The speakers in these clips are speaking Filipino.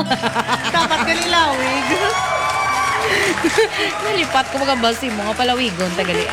Dapat ganilawig. Nalipat ko mga basi mo nga palawigon tagali.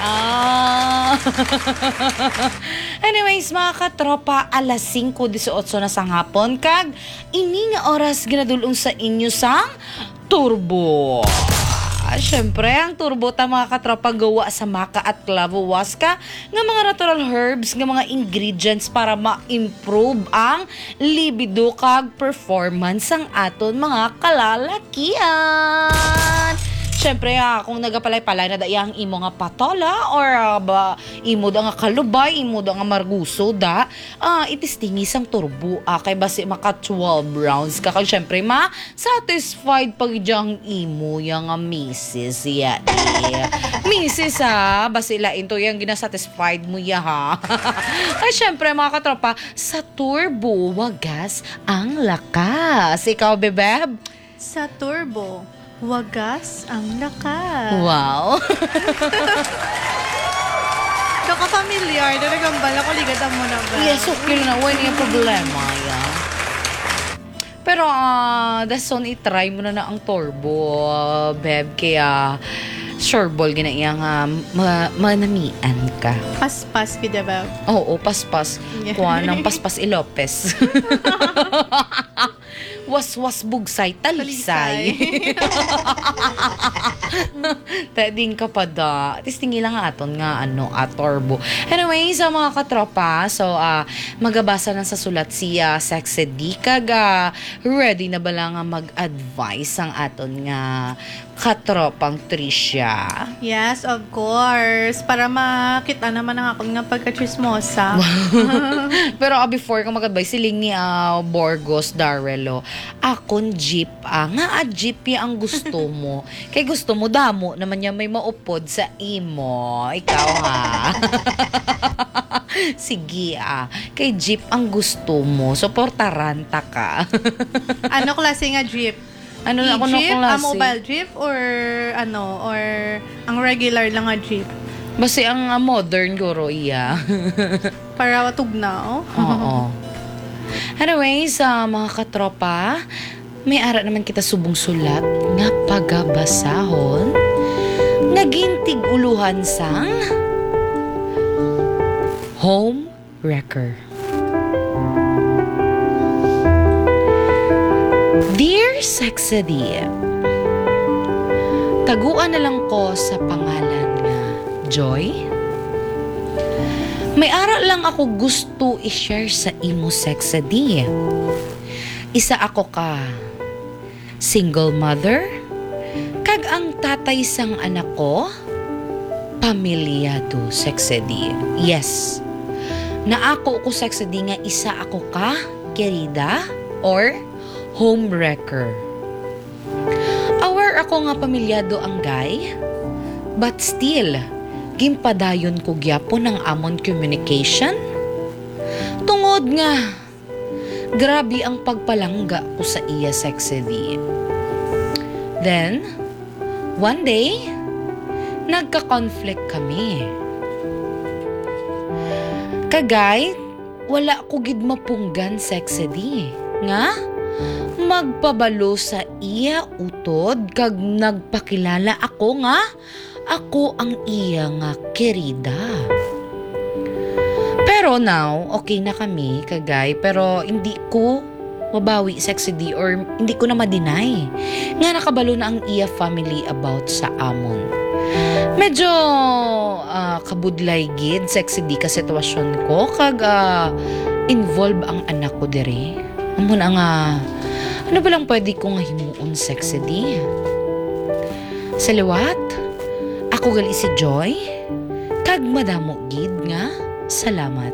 Anyways, mga katropa, alas 5:18 na sa hapon kag ini nga oras ginadulong sa inyo sang turbo. Syempre, ang turbo ta mga katropa gawa sa maca at clavo waska nga mga natural herbs nga mga ingredients para ma-improve ang libido kag performance ang aton mga kalalakian. Siyempre, kung nagapalay-palay na dayang imo nga patola or imo da nga kalubay, imo da nga marguso da, itistingis ang turbo. Kay basi maka 12 rounds ka. Kag siyempre, satisfied pag ijang imo yung misis yan. Misis basi lain to yung ginasatisfied mo ya ha. Kay siyempre, mga katropa, sa turbo, wagas ang lakas. Ikaw, bebeb? Sa turbo, wagas ang lakas. Wow. Kaka-familiar. Talagang bala ko ligatan mo na ba? Yes, okay na. Wala yung problema. Yeah. Pero, dason itry mo na ang turbo, beb. Kaya, sure ball ginaiya nga manamian ka. Paspas, kita ba? Oo, paspas. Kuha ng paspas Ilopez. Was bugsay talisay. Tading ka pa da. At least tingi lang aton nga turbo. Anyway, sa mga katropa, so magabasa na sa sulat siya Sexy D kag ready na ba lang mag-advise ang aton nga katropang Trisha? Yes, of course. Para makita naman ang akong nga pagka-chismosa. Pero before ka mag-advise, siling ni Borgos Darrelo, akon jeep, nga jeep ang gusto mo. Kay gusto mo, damo naman niya may maupod sa imo. Ikaw ha. Sige kay jeep ang gusto mo. Suportaranta ka. Ano klase nga jeep? Ano na ako na jeep, klase? mobile jeep or or ang regular lang nga jeep? Basi ang modern guro iya. Para tugnaw. Oo. Anyways, mga katropa, may ara naman kita subong sulat nga pagabasahon nagintig uluhan sang home wrecker. Dear Sexy D, taguan na lang ko sa pangalan nga Joy. May ara lang ako gusto i-share sa imo Sexy D. Isa ako ka single mother, kag ang tatay sang anak ko pamilyado Sexy D. Yes, na ako Sexy D nga isa ako ka querida or homewrecker. Aware ako nga pamilyado ang guy, but still, gimpadayon ko gyapon ng amon communication. Tungod nga, grabe ang pagpalangga ko sa iya Sexy D. Then, one day, nagka-conflict kami. Kagay, wala ko gid mapunggan Sexy D. Nga? Magpabalo sa iya utod kag nagpakilala ako nga ako ang iya nga querida. Pero now, okay na kami kagay, pero hindi ko mabawi Sexy D or hindi ko na ma-deny nga nakabalo na ang iya family about sa amon. Medyo kabudlay gid Sexy D ka sitwasyon ko kag involve ang anak ko dire. Amo na nga, ano ba lang pwede kong himuon Sexy D? Sa liwat, ako gali si Joy, kag madamo gid nga, salamat.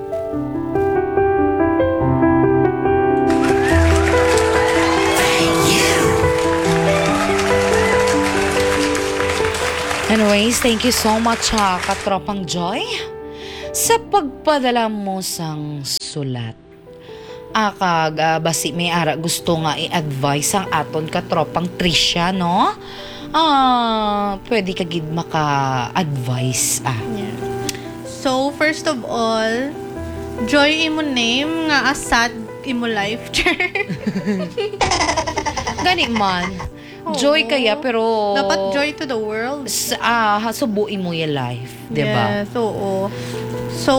Anyways, thank you so much katropang Joy sa pagpadala mo sang sulat. Basi may ara gusto nga i-advise ang aton katropang Trisha, no? Pwede ka gid maka-advise. Yeah. So, first of all, Joy imo name nga asad imo life. Gani man. Joy Oo. kaya pero Dapat joy to the world. subuin mo yung life, 'di ba? Yes, oo. So,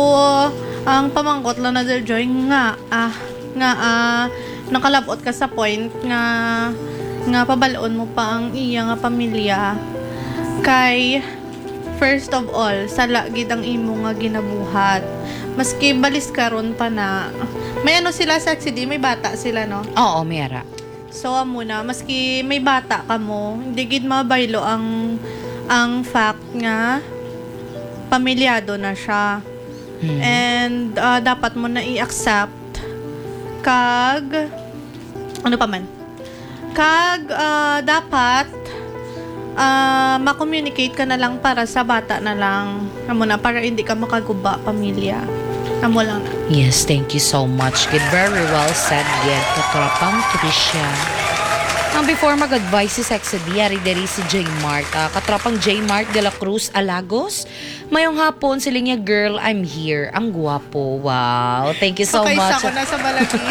ang pamangkot lang na joy nga, nakalabot ka sa point nga pabaloon mo pa ang iya nga pamilya kay first of all sala gid ang imo nga ginabuhat maski balis karon pa na may ano sila sexy di may bata sila no. Oo, Mera. So amo na maski may bata ka mo hindi gid mabaylo ang fact nga pamilyado na siya. And dapat mo na i-accept kag ano pa man kag dapat ma-communicate ka na lang para sa bata na lang amo na para hindi ka makaguba pamilya amo lang na. Yes, thank you so much. Good, very well said, Ged. Katrapang Tricia. Before mag-advise si Sexy D, ari si J. Mark. Katrapang J. Mark de la Cruz Alagos. Mayong hapon, sila niya, girl, I'm here. Ang guwapo. Wow. Thank you so much. Pakaisa ko na sa balaki.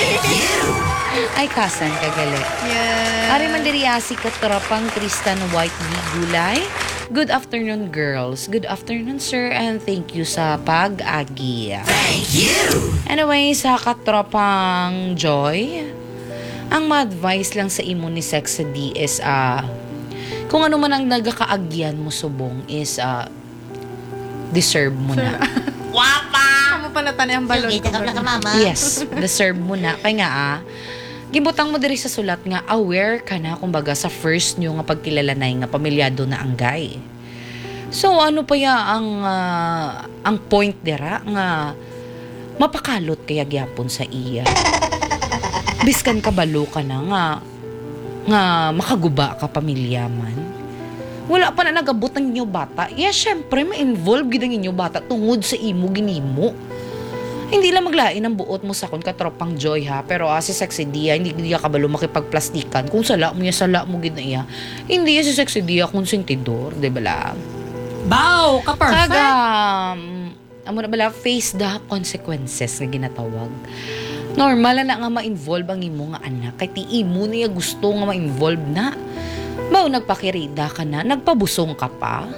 Ay, kasan kagali. Yes. Ari mandiriasi katrapang Tristan White V. Gulay. Good afternoon, girls. Good afternoon, sir. And thank you sa pag-agi. Thank you! Anyway, sa katropang Joy, ang ma-advise lang sa imo ni Sexy D is, kung ano man ang nagakaagyan mo subong is, deserve mo na. Amo pa natani ang balon ko. Yes, deserve mo na. Kaya nga, gibutang mo diri sa sulat nga aware ka na kumbaga sa first nyo nga pagkilalanay nga pamilyado na ang guy. So ano pa ya ang point dira nga mapakalot kaya gyapon sa iya. Biskan kabalo ka na nga makaguba ka pamilya man. Wala pa na nagabot ng inyo bata. Syempre ma-involve gid ang inyo bata tungod sa imo ginimo. Hindi lang maglain ang buot mo sa katropang Joy ha. Pero si Sexy Dia, hindi niya kabalo makipagplastikan. Kung sala mo gid na iya. Hindi si Sexy Dia konsentidor, di ba lang? Bow! Ka-perfect! Kaga, amo na bala, face the consequences nga ginatawag. Normal na nga ma-involve ang imo nga anak. Kay ti imo niya gusto nga ma-involve na. Baw, nagpakirida ka na, nagpabusong ka pa.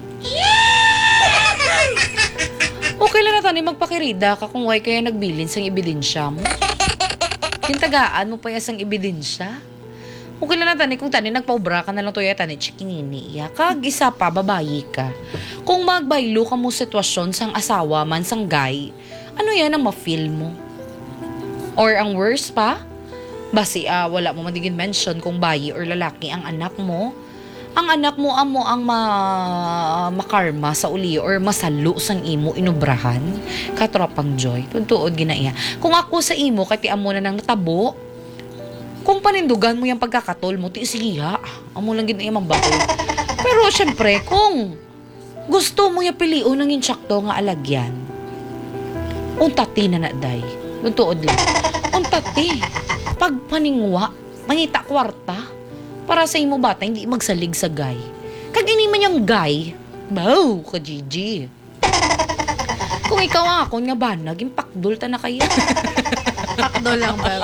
Okay lang na tani magpakirida ka kung why kaya nagbilin sang ebidensya mo. Kintagaan mo pa yasang ebidensya. Okay lang na tani kung tani nagpaubra ka na lang to ya tani chikinini ya. Kag isa pa babayi ka. Kung magbaylo ka mo sitwasyon sang asawa man sang guy, ano yan ang ma-feel mo? Or ang worst pa, basi wala mo madigin mention kung bayi or lalaki ang anak mo. Ang anak mo amo ang makarma sa uli or masalo sang imo inubrahan katropang Joy. Tuntuod ginaiya. Kung ako sa imo kati amo na nang natabo, kung panindugan mo yung pagkakatol mo, ti sige ha. Amo lang ginaiya mambakol. Pero syempre, kung gusto mo yung piliun ng insakto nga alagyan, untati na naday. Tuntuod lang. Untati. Pagpaningwa, mangita kwarta. Para sa imo bata, hindi magsalig sa guy. Kag ini man yung guy, bow, ka Gigi. Kung ikaw ang ako nga ba, naging pakdol ta na kaya. Pakdo lang ba?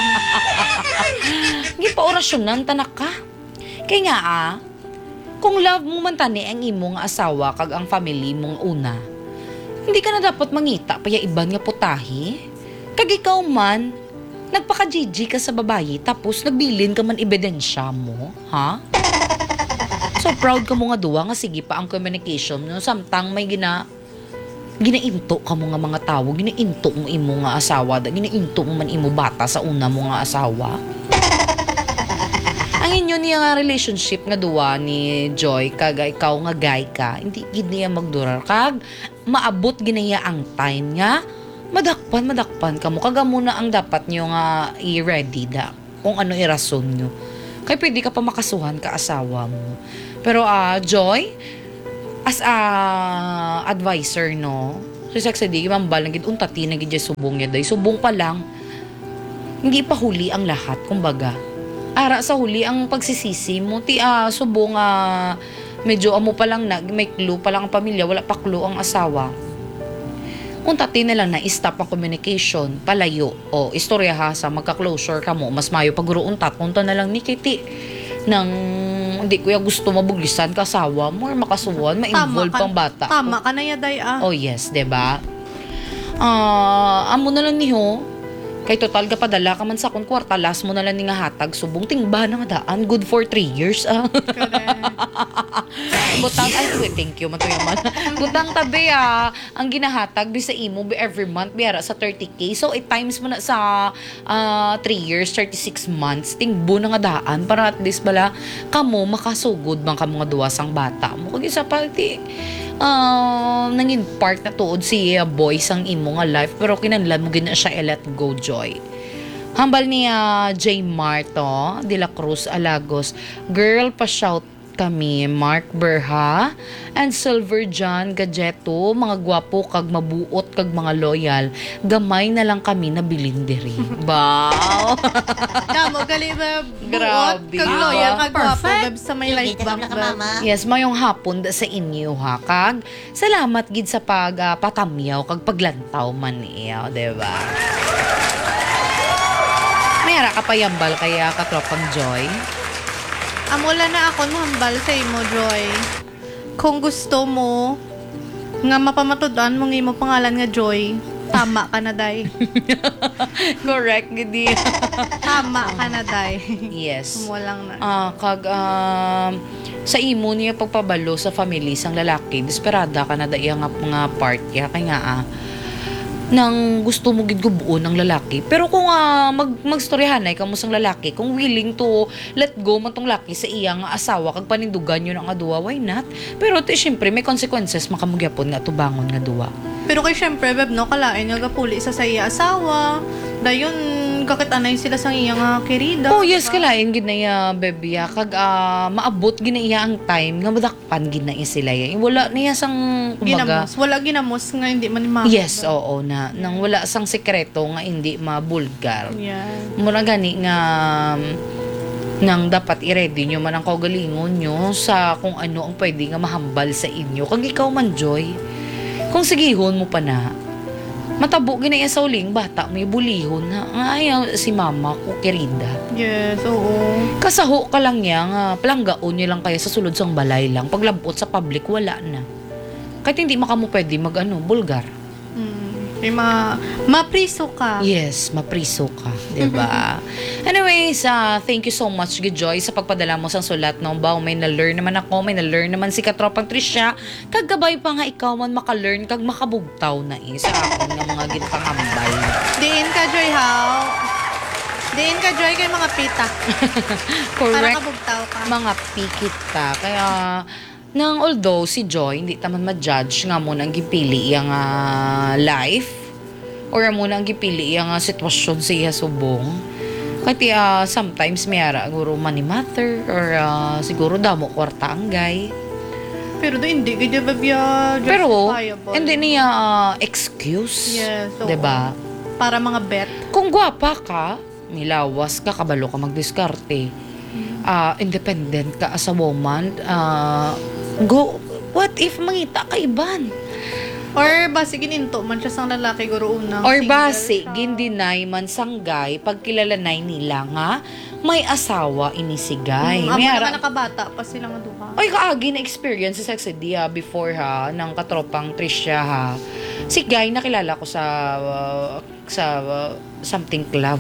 Hindi pa orasyonan ta na ka. Kaya nga kung love mo man tani ang imo nga asawa kag ang family mong una, hindi ka na dapat mangita pa ya iban nga putahi. Kag ikaw man, nagpaka-GG ka sa babayi tapos nagbilin ka man ebidensya mo, ha? So proud ka mo nga duwa nga sige pa ang communication no samtang may ginainto ka mo nga mga tao, ginainto mo imo nga asawa, ginainto mo man imo bata sa una mo nga asawa. Ang inyo niya nga relationship nga duwa ni Joy kag ikaw nga guy ka, hindi gid niya magdurar kag maabot ginaya ang time nga madakpan ka mo. Kaga muna ang dapat nyo nga i-ready da. Kung ano irason nyo. Kaya pwede ka pa makasuhan ka asawa mo. Pero Joy, as advisor, no? Si Sexy D, mambal, nagid untati, nagid subong niya day. Subong pa lang, hindi pa huli ang lahat, kumbaga. Ara sa huli ang pagsisisi mo, subong medyo amo pa lang may clue pa lang ang pamilya, wala pa clue ang asawa. unta ti na lang na stop ang communication, palayo, o istorya ha sa magka-closure ka mo, mas mayo pag untat, unta na lang ni kiti nang hindi ko gusto mabuglisan kasawa mo or makasuwan, ma-involve pang bata. Tama ka na yaday Oh yes, 'di ba? Amo na lang niyo. Kay total ka padala ka man sa akong kwarta, last mo na lang ni nga hatag subong tingba na nga daan, good for 3 years. Butang thank you matuyo man. Butang tabi ang ginahatag di sa imo every month biara sa 30k. So 8 times mo na sa 3 years, 36 months. Tingbo na nga daan para at least bala kamo makasugod bang ka mga duwasang bata mo. Kung isa pa nangin part na tuod si boys ang imo nga life pero kinahanglan mo gina siya let go joy. Hambal ni J. Marto de la Cruz Alagos, girl pa shout kami Mark Berha and Silver John Gadgeto, mga gwapo kag mabuot kag mga loyal, gamay na lang kami na bilindiri. Wow. Kamo gali ba buot Grabe. kag loyal kag gwapo Perfect. gab sa may light bank. Yes, mayong hapon da sa inyo ha. Kag salamat gid sa pag patamyaw kag paglantaw man niya, 'di ba? Mayara ka pa yambal kaya katropang Joy. Amula na ako mahambal sa imo, Joy. Kung gusto mo nga mapamatudan mong imo pangalan nga Joy, tama ka na day. Correct gidi. Tama ka na day. Yes. Walang na. Kag sa imo niya pagpabalo sa family sang lalaki, desperada ka na daya nga mga part ya kay nga nang gusto mo gid gubuon ng lalaki. Pero kung magstoryahan ay kamo sang lalaki, kung willing to let go man tong laki sa iyang asawa kag panindugan yun ang aduwa, why not? Pero syempre may consequences makamugyapon nga tubangon nga duwa. Pero kay syempre, beb, no, kalain nga gapuli sa iya asawa. Dayon, kakitanay sila sa iya nga kirida. Oh yes, kalain gid na ya baby kag maabot gid na iya ang time nga madakpan gid na iya sila ya. Wala niya sang kumbaga. Wala ginamos nga hindi man ni Yes, oo na. Nang wala sang sekreto nga hindi mabulgar. Yeah. Muna gani nga nang dapat i-ready nyo man ang kaugalingon nyo sa kung ano ang pwede nga mahambal sa inyo. Kung ikaw man, Joy, kung sigihon mo pa na, matabo ginaya sa uling bata, may bulihon na, ayaw si mama ko, kirida. Yes, oo. Kasaho ka lang niya, nga palanggaon nyo lang kaya sa sulod sang balay lang. Paglabot sa public, wala na. Kahit hindi makamu pwede bulgar. Kay mapriso ka. Yes, mapriso ka, 'di ba? Anyways, thank you so much, Joy, sa pagpadala mo sang sulat no. Baw may na-learn naman ako, may na-learn naman si katropang Trisha. Kagabay pa nga ikaw man maka-learn kag makabugtaw na sa akon nga mga ginpangambal. Diin ka, Joy, how? Diin ka, Joy, kay mga pita. Para Correct. kabugtaw ka. Mga pikit ta. Kaya nang although si Joy hindi taman ma-judge nga mo nang gipili yang life or mo nang gipili yang sitwasyon sa iya subong. Kati sometimes mayara guro money matter or siguro damo kwarta ang guy. Pero do hindi gid babya Pero justifiable. hindi niya excuse. Yes, oo. 'Di ba? Para mga bet. Kung gwapa ka, milawas ka, kabalo ka magdiskarte. Independent ka as a woman, go, what if mangita ka iban? Or basi gininto man siya sang lalaki guro unang Or single basi, siya. gindinay man sanggay, pagkilalanay nila nga, may asawa inisigay. Amo May naman nakabata pa sila nga duha. Oy, kaagi na experience sa Sexy Dia before ng katropang Trisha ha. Si Guy nakilala ko sa something club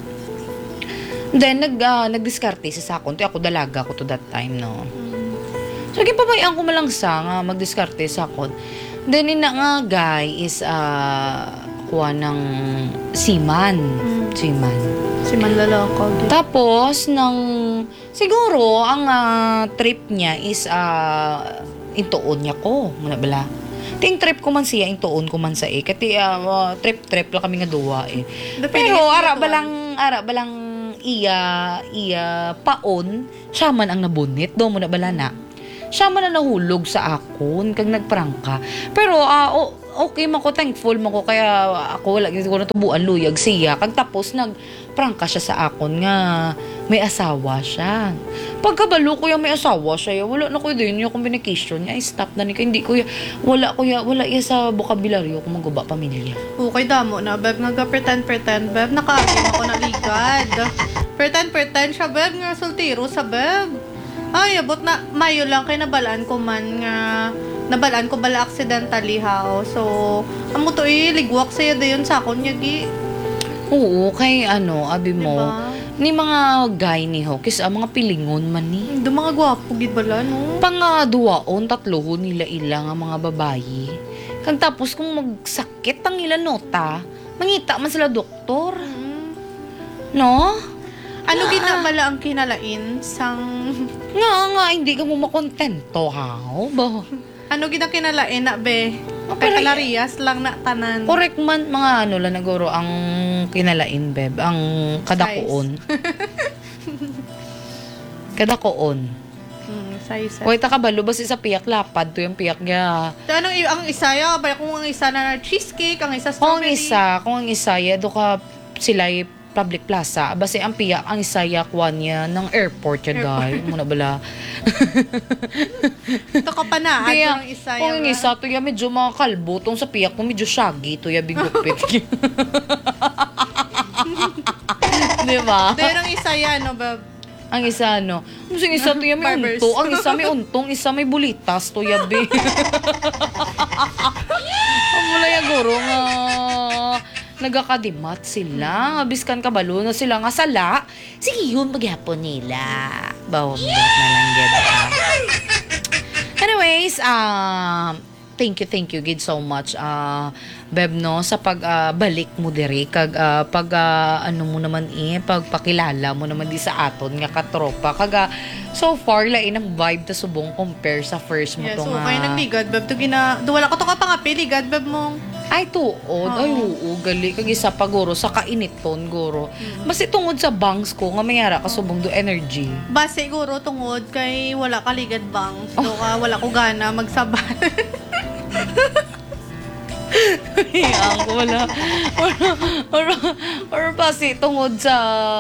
Then nagdiskarte sa sakon. Ako dalaga ko to that time no. So gipabayaan ko malang sa nga magdiskarte sa sakon. Then ina nga guy is kuha ng seaman. Seaman. Si Manlalakaw. Tapos siguro ang trip niya is intuon niya ko, muna bala. Ting trip ko man siya, intuon ko man sa kati trip lang kami nga duwa Pero ara balang iya paon, siya man ang nabunit do muna bala na. Siya man na nahulog sa akon kag nagprangka. Pero okay man ko, thankful man ko kaya ako wala siguro natubuan luyag siya kag tapos nagprangka siya sa akon nga may asawa siya. Pagkabalo kuya may asawa siya, wala na kuya din yung communication niya, stop na ni ka. Hindi kuya, wala iya sa bokabularyo kung maguba pamilya. Okay, damo na, beb. Nga pretend, beb. Nakaagin ako na ligad. Pretend siya, beb. Nga soltero sa beb. Ay, abot na, mayo lang kay nabalaan ko man nga, nabalaan ko bala accidentally how. So, amo to ligwak sa'yo dayon sa akon niya, gi. Oo, kay abi mo, Diba? ni mga guy ni ho, kis mga pilingon man ni. Do mga gwapo, gid bala, no? Pangaduwaon, tatlohon nila ilang ang mga babayi. Kag tapos kung magsakit ang ila nota, mangita man sila doktor. No? Ano ginabala ang kinalain sang... Nga, hindi ka mo makontento, ha? Ba? Ano ginakinalain na, be? pero- Kalarias lang na tanan. Correct man, mga lang naguro ang kinalain, beb. Ang kadakoon. Kadakoon. Size. Hoy, takabalo ba sa piyak lapad? To yung piyak niya. So, anong ang isa ya? Bala kung ang isa na cheesecake, ang isa Kung strawberry. ang isa, do ka sila public plaza. Basta ang piyak, ang isa yakwan niya ng airport ya dahil. Muna bala. Ito ka pa na. Kaya, Ang isa kung ang ya. isa, to ya medyo mga kalbo. Tong sa piyak, kung medyo shaggy, to ya bigupit. Di ba? Pero ang isa ya, no, bab? Ang isa, Mas yung isa, to ya may Barbers. unto. Ang isa may untong, isa may bulitas, to ya be. Ang mula ya guro nga nagakadimat sila. Biskan kabalo na sila nga sala. Sige yun, maghapon nila. Bawang na lang yan. Anyways, thank you gid so much Beb no sa pagbalik mo diri kag ano mo naman pagpakilala mo naman di sa aton nga katropa kag so far lain ang vibe ta subong compare sa first mo Yes, to so nga. kaya nagligad, bab. Wala ko to ka pa nga ligad, bab mong. Ay tuod, ay oo, gali kag isa pa guro sa kainiton guro. Basta tungod sa bangs ko nga mayara ka subong do energy. Ba, siguro tungod kay wala ka ligad bang. So, wala ko gana magsabay. Ang wala. Or basi tungod sa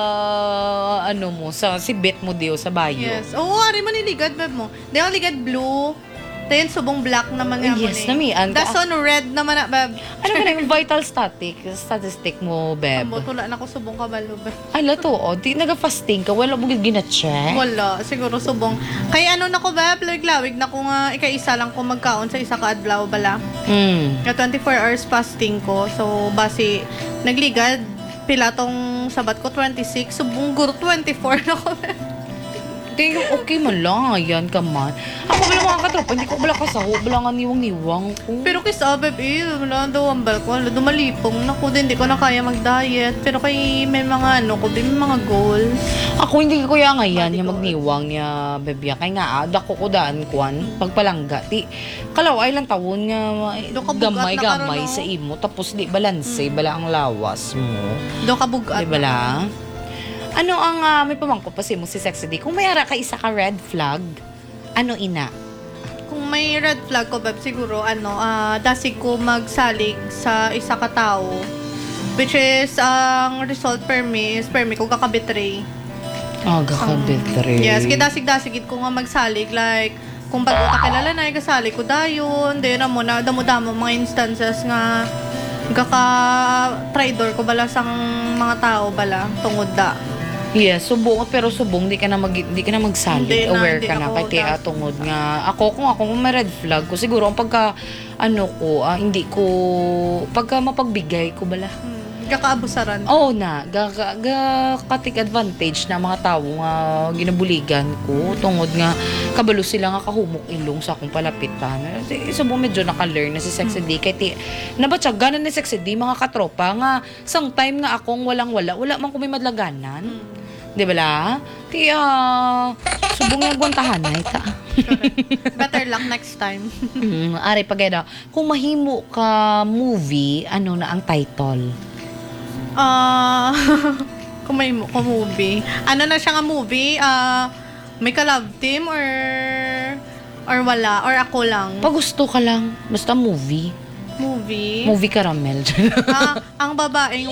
ano mo, sa sibet mo diyo sa bayo. Yes. Oo, ari man niligad, bab mo. Di ang ligad blue. Tayo subong black naman nga mo Yes, namian. Das on red naman na, bab. Ano ka na yung vital statistic mo, Beb? Ambot, wala na ko subong kabalo, bab. Ay, lato, di naga-fasting ka, wala mo gina-check? Wala, siguro subong. Kaya ano na ko, bab, lawig-lawig na ko nga, ika-isa lang ko magkaon sa isa ka adlaw bala. Nga 24 hours fasting ko. So, basi, nagligad, pila tong sabat ko, 26. Subong guro, 24 na ko, bab. Di, okay man lang, ayan ka man. Ako bala mga katropa, hindi ko bala kasaho, bala nga niwang-niwang ko. Pero kay sa bab, wala daw ang bal ko. Wala dumalipong. Naku, din, di ko na kaya mag-diet. Pero kay may mga ano ko, din may mga goals. Ako hindi ko kaya ngayon Body yung goals. magniwang niya, bebya. Kaya nga, dako ko daan kwan, pagpalangga. Ti, kalaway lang tawon nga, Do ka bugat na gamay-gamay karon, no? sa imo. Tapos di balanse, bala ang lawas mo. Do ka bugat. Di bala? Ano ang, may pamangko pa si mo si Sexy D. Kung mayara ka isa ka red flag, ano ina? Kung may red flag ko, bab, siguro, dasig ko magsalig sa isa ka tao. Which is, ang result per me ko kakabitray. Gakabitre. Yes, kaya dasig-dasigid ko nga magsalig. Like, kung bago ta kilala na, kasalig ko dayon. Dayon na mo, na damo-damo mga instances nga gaka-traidor ko bala sang mga tao bala, tungod da. Yes, subong pero subong di ka na magsalig. Hindi na, Aware hindi ka na ako kay tia das- tungod nga ako kung may red flag ko siguro ang pagka hindi ko pagka mapagbigay ko bala. Gaka-abusaran. Oo na, take advantage na mga tao nga ginabuligan ko tungod nga kabalo sila nga kahumok ilong sa akong palapitan. Subong medyo naka-learn na si Sexy D kay ti nabatyagan ni Sexy D mga katropa nga sang time nga akong wala man ko may madlaganan. Di ba la? Ti, subong nga gwantahan na ita. Better luck next time. Ari pagkaya kung mahimo ka movie, ano na ang title? Kung may movie. Ano na siya nga movie? May ka-love team or wala? Or ako lang? Pag gusto ka lang, basta movie. Movie? Movie caramel. Ang babaeng